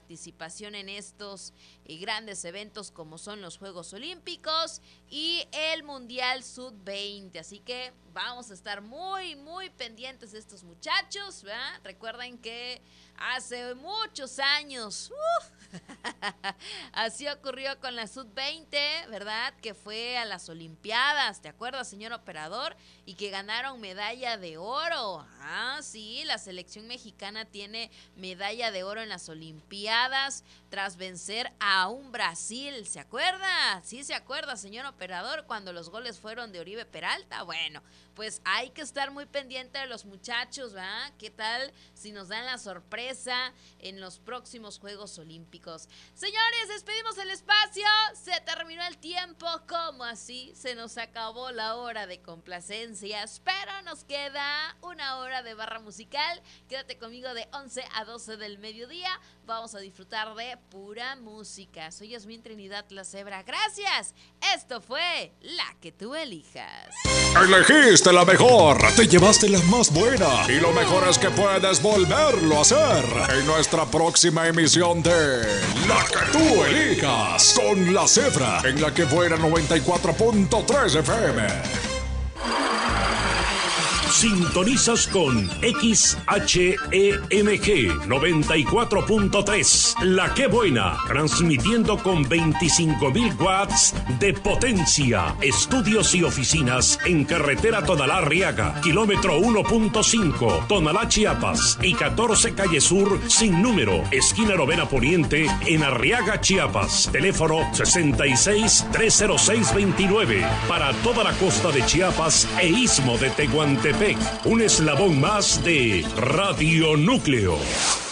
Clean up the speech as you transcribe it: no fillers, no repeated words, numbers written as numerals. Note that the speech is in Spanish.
participación en estos grandes eventos como son los Juegos Olímpicos y el Mundial Sub-20. Así que vamos a estar muy, muy pendientes de estos muchachos, ¿verdad? Recuerden que hace muchos años, así ocurrió con la Sub-20, ¿verdad? Que fue a las Olimpiadas, ¿te acuerdas, señor operador? Y que ganaron medalla de oro. Ah, sí, la selección mexicana tiene medalla de oro en las Olimpiadas tras vencer a un Brasil, ¿se acuerda? Sí, se acuerda, señor operador, cuando los goles fueron de Oribe Peralta. Bueno, pues hay que estar muy pendiente de los muchachos, ¿verdad? ¿Qué tal si nos dan la sorpresa en los próximos Juegos Olímpicos? Señores, despedimos el espacio, se terminó el tiempo, ¿cómo así? Se nos acabó la hora de complacencias, pero nos queda una hora de barra musical. Quédate conmigo de 11 a 12 del mediodía, vamos a disfrutar de pura música. Soy Yasmín Trinidad La Cebra, gracias. Esto fue La Que Tú Elijas. Elegiste la mejor, te llevaste la más buena y lo mejor es que puedes volverlo a hacer en nuestra próxima emisión de La Que Tú Elijas con La Cebra en La Que Buena 94.3 FM. Sintonizas con XHEMG 94.3, La Que Buena, transmitiendo con 25.000 watts de potencia. Estudios y oficinas en carretera Tonalá-Arriaga, kilómetro 1.5, Tonalá, Chiapas, y 14 Calle Sur, sin número, esquina Novena Poniente, en Arriaga, Chiapas. Teléfono 66-306-29, para toda la costa de Chiapas e istmo de Tehuantepec. Un eslabón más de Radio Núcleo.